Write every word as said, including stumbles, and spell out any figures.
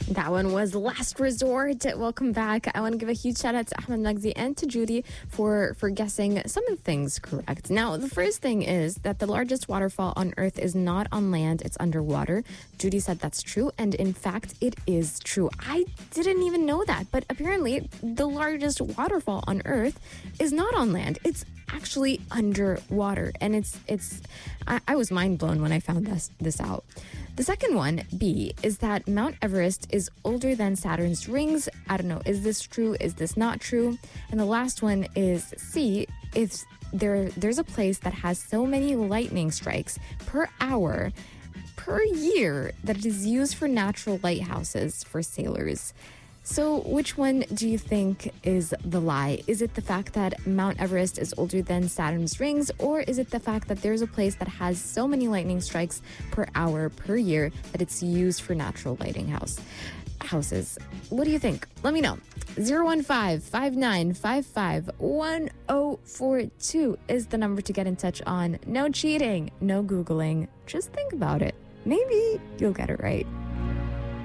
That one was Last Resort. Welcome back. I want to give a huge shout out to Ahmed Magzi and to Judy for, for guessing some of the things correct. Now, the first thing is that the largest waterfall on Earth is not on land, it's underwater. Judy said that's true, and in fact, it is true. I didn't even know that, but apparently the largest waterfall on Earth is not on land. It's actually underwater, and it's it's I, I was mind blown when I found this this out. The second one, B, is that Mount Everest is older than Saturn's rings. I don't know, is this true? Is this not true? And the last one is C, if there there's a place that has so many lightning strikes per hour per year that it is used for natural lighthouses for sailors. So which one do you think is the lie? Is it the fact that Mount Everest is older than Saturn's rings, or is it the fact that there's a place that has so many lightning strikes per hour per year that it's used for natural lighting house houses? What do you think? Let me know. zero one five, five nine five five, one zero four two is the number to get in touch on. No cheating, no Googling. Just think about it. Maybe you'll get it right.